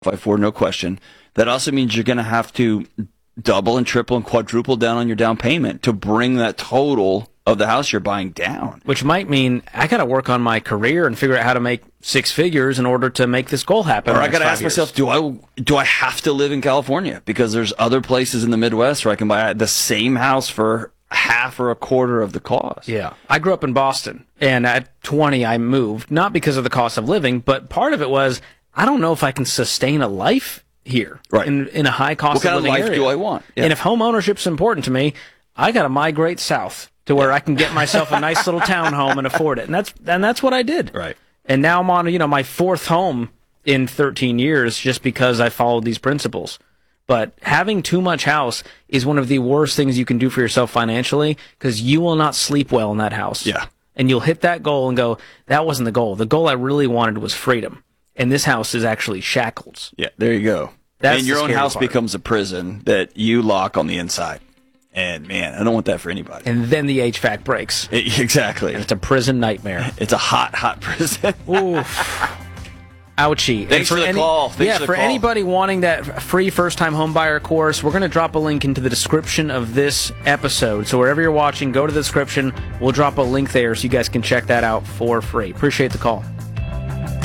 for, no question. That also means you're going to have to double and triple and quadruple down on your down payment to bring that total of the house you're buying down. Which might mean I got to work on my career and figure out how to make six figures in order to make this goal happen. Or I got to ask myself, do I have to live in California? Because there's other places in the Midwest where I can buy the same house for half or a quarter of the cost. Yeah. I grew up in Boston, and at 20 I moved, not because of the cost of living, but part of it was I don't know if I can sustain a life here in a high cost of living area. What kind of life do I want? Yeah. And if home ownership's important to me, I got to migrate south to where I can get myself a nice little townhome and afford it. And that's what I did. Right. And now I'm on, my fourth home in 13 years just because I followed these principles. But having too much house is one of the worst things you can do for yourself financially because you will not sleep well in that house. Yeah. And you'll hit that goal and go, that wasn't the goal. The goal I really wanted was freedom. And this house is actually shackles. Yeah, there you go. And your own house becomes a prison that you lock on the inside. And, man, I don't want that for anybody. And then the HVAC breaks. Exactly. And it's a prison nightmare. It's a hot, hot prison. Oof. Ouchie. Thanks for the call. For anybody wanting that free first-time homebuyer course, we're going to drop a link into the description of this episode. So wherever you're watching, go to the description. We'll drop a link there so you guys can check that out for free. Appreciate the call.